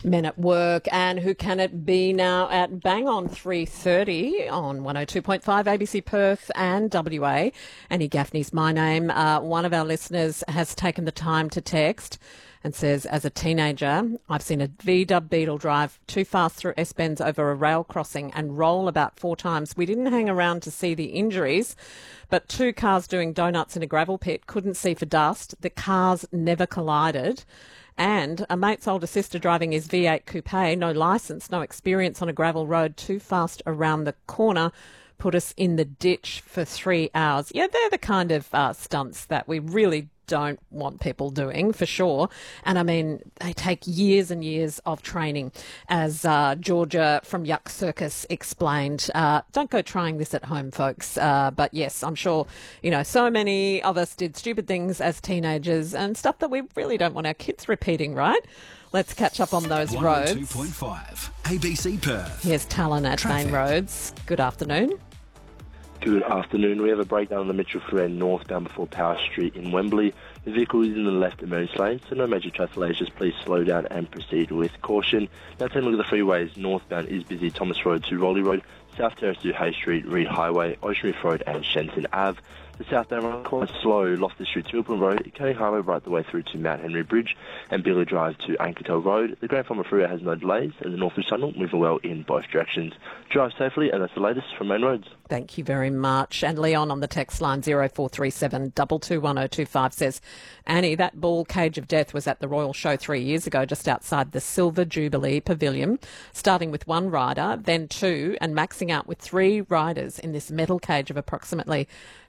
Men at Work, and who can it be now at bang on 3:30 on 102.5 ABC Perth and WA. Annie Gaffney's my name. One of our listeners has taken the time to text and says, as a teenager, I've seen a VW Beetle drive too fast through S-bends over a rail crossing and roll about 4 times. We didn't hang around to see the injuries, but 2 cars doing donuts in a gravel pit couldn't see for dust. The cars never collided. And a mate's older sister driving his V8 coupe, no licence, no experience on a gravel road, too fast around the corner, put us in the ditch for 3 hours. Yeah, they're the kind of stunts that we really don't want people doing, for sure. And I mean, they take years and years of training. As Georgia from Yuck Circus explained, don't go trying this at home, folks. But yes, I'm sure, so many of us did stupid things as teenagers and stuff that we really don't want our kids repeating, right? Let's catch up on those roads. 102.5 ABC Perth. Here's Talon at Main Roads. Good afternoon. Good afternoon. We have a breakdown on the Mitchell Freeway northbound before Power Street in Wembley. The vehicle is in the left emergency lane, so no major traffic delays. Just please slow down and proceed with caution. Now taking a look at the freeways, northbound is busy. Thomas Road to Rowley Road, South Terrace to Hay Street, Reed Highway, Ocean Reef Road and Shenton Ave. The southbound run quite slow, Loftus Street to Milton Road, Canning Highway right the way through to Mount Henry Bridge and Billy Drive to Ankertel Road. The Grand Farmer Freeway has no delays and the Northwest Tunnel moving well in both directions. Drive safely, and that's the latest from Main Roads. Thank you very much. And Leon on the text line 0437 221025 says, Annie, that bull Cage of Death was at the Royal Show 3 years ago, just outside the Silver Jubilee Pavilion, starting with 1 rider, then 2, and maxing out with 3 riders in this metal cage of approximately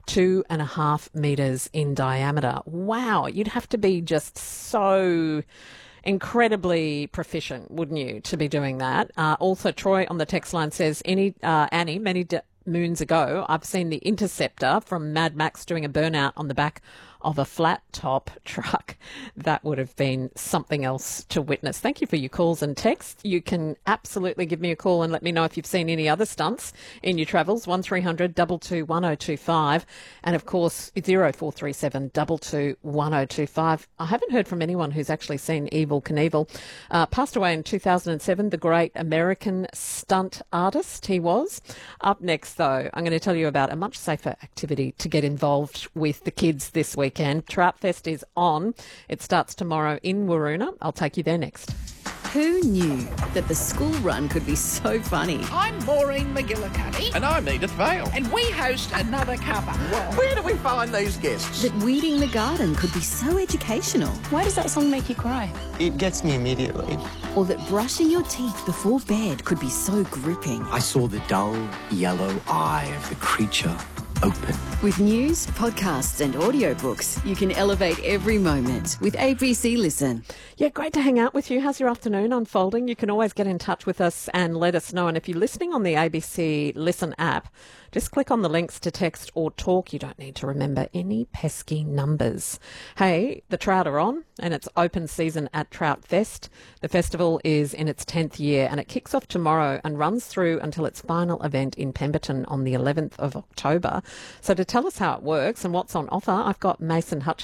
2.5 metres in diameter. Wow, you'd have to be just so incredibly proficient, wouldn't you, to be doing that? Also, Troy on the text line says, Annie, many moons ago, I've seen the Interceptor from Mad Max doing a burnout on the back of a flat top truck. That would have been something else to witness. Thank you for your calls and texts. You can absolutely give me a call and let me know if you've seen any other stunts in your travels. 1300 22 1025 and of course 0437 22 1025. I haven't heard from anyone who's actually seen Evel Knievel. Passed away in 2007, the great American stunt artist he was. Up next though, I'm going to tell you about a much safer activity to get involved with the kids this weekend. Trout Fest is on. It starts tomorrow in Waroona. I'll take you there next. Who knew that the school run could be so funny? I'm Maureen McGillicuddy. And I'm Edith Vale. And we host Another Cover. Where do we find these guests? That weeding the garden could be so educational. Why does that song make you cry? It gets me immediately. Or that brushing your teeth before bed could be so gripping. I saw the dull yellow eye of the creature open. With news, podcasts and audiobooks, you can elevate every moment with ABC Listen. Yeah, great to hang out with you. How's your afternoon unfolding? You can always get in touch with us and let us know. And if you're listening on the ABC Listen app, just click on the links to text or talk. You don't need to remember any pesky numbers. Hey, the trout are on and it's open season at Trout Fest. The festival is in its 10th year and it kicks off tomorrow and runs through until its final event in Pemberton on the 11th of October. So to tell us how it works and what's on offer, I've got Mason